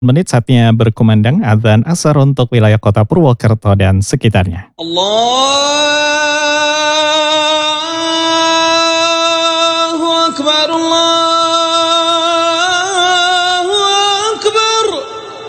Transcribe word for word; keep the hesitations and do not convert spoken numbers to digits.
menit saatnya berkumandang adzan asar untuk wilayah kota Purwokerto dan sekitarnya. Allah